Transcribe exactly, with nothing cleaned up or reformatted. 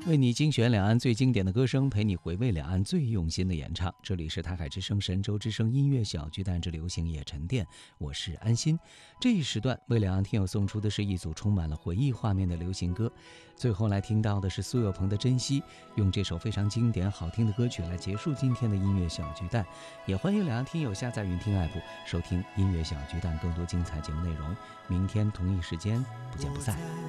为你精选两岸最经典的歌声，陪你回味两岸最用心的演唱。这里是台海之声、神州之声音乐小巨蛋之流行夜沉淀，我是安心。这一时段为两岸听友送出的是一组充满了回忆画面的流行歌。最后来听到的是苏有朋的《珍惜》，用这首非常经典好听的歌曲来结束今天的音乐小巨蛋。也欢迎两岸听友下载云听 app 收听音乐小巨蛋更多精彩节目内容。明天同一时间不见不散。